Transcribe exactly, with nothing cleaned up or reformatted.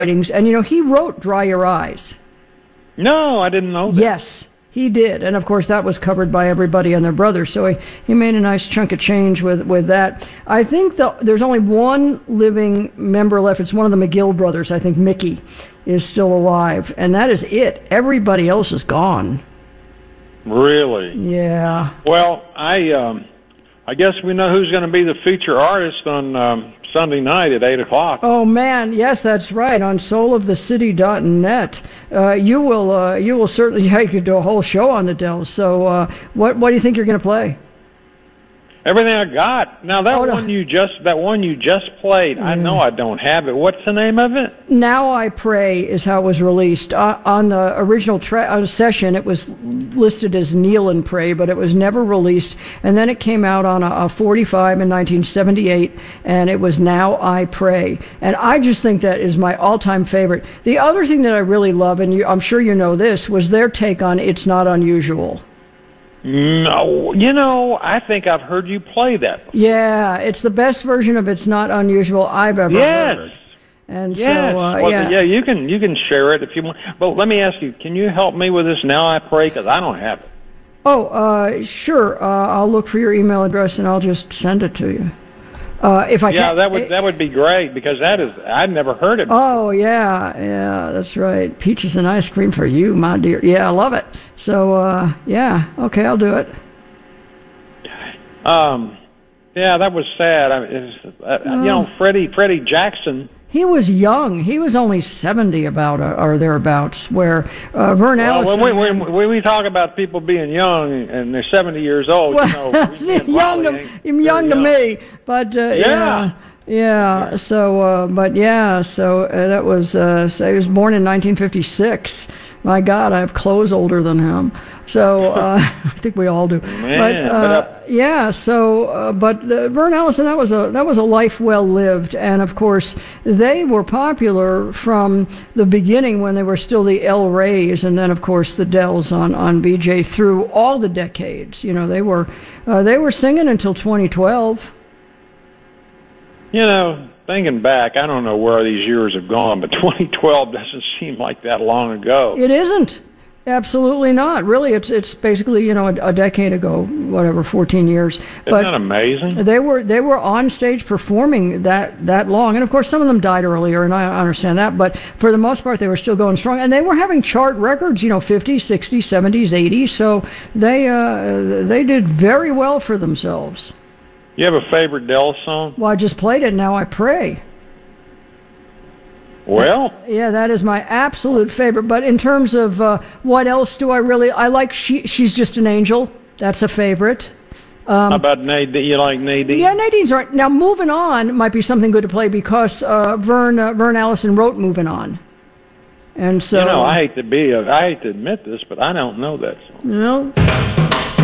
writings, and you know he wrote "Dry Your Eyes." No, I didn't know that. Yes, he did, and of course that was covered by everybody and their brothers. So he, he made a nice chunk of change with, with that. I think the, there's only one living member left. It's one of the McGill brothers. I think Mickey is still alive, and that is it. Everybody else is gone. Really? Yeah. Well, I um, I guess we know who's going to be the feature artist on um, Sunday night at eight o'clock. Oh man, yes, that's right. On soul of the city dot net, uh, you will uh, you will certainly yeah, you could do a whole show on the Dells. So, uh, what what do you think you're going to play? Everything I got. Now that Oh, no. one you just that one you just played, I know I don't have it. What's the name of it? Now I Pray is how it was released. Uh, on the original tra- uh, session, it was listed as Kneel and Pray, but it was never released. And then it came out on a, a forty-five in nineteen seventy-eight, and it was Now I Pray. And I just think that is my all-time favorite. The other thing that I really love, and you, I'm sure you know this, was their take on It's Not Unusual. No, you know, I think I've heard you play that before. Yeah, it's the best version of It's Not Unusual I've ever Yes. heard. And Yes. so, uh, well, yeah. yeah, you can you can share it if you want. But let me ask you, can you help me with this Now I Pray? Because I don't have it. Oh, uh, sure. Uh, I'll look for your email address and I'll just send it to you. Uh, if I Yeah, can. that would that would be great because that is I've never heard it before. Oh, yeah, yeah, that's right. Peaches and ice cream for you, my dear. Yeah, I love it. So, uh, yeah, okay, I'll do it. Um, yeah, that was sad. I mean, it's, uh, you know, Freddie Freddie Jackson. He was young. He was only seventy about uh, or thereabouts, where uh, Vern Well, Allison... when we, when, when we talk about people being young and they're seventy years old, Well, you know, we and young Wally to, ain't young to very me, but uh, Yeah. yeah. Yeah, so, uh, but yeah, so uh, that was, uh, so he was born in nineteen fifty-six. My God, I have clothes older than him. So, uh, I think we all do. Man, but, uh, but, uh, yeah, so, uh, but uh, Vern Allison, that was a, that was a life well lived. And of course, they were popular from the beginning when they were still the El Rays. And then, of course, the Dells on, on B J through all the decades. You know, they were, uh, they were singing until twenty twelve. You know, thinking back, I don't know where these years have gone, but twenty twelve doesn't seem like that long ago. It isn't. Absolutely not. Really, it's it's basically, you know, a, a decade ago, whatever, fourteen years. Isn't But that amazing? they were they were on stage performing that that long, and of course some of them died earlier, and I understand that. But for the most part, they were still going strong, and they were having chart records, you know, fifties, sixties, seventies, eighties. So they uh, they did very well for themselves. You have a favorite Dells song? Well, I just played it. Now I Pray. Well, Yeah, that is my absolute favorite. But in terms of uh, what else do I really, I like she, She's Just an Angel. That's a favorite. how about Nadine? You like Nadine? Yeah, Nadine's right. Now, Moving On might be something good to play because uh, Vern uh, Vern Allison wrote Moving On. And so, You know, I hate to be, a, I hate to admit this, but I don't know that song. you know,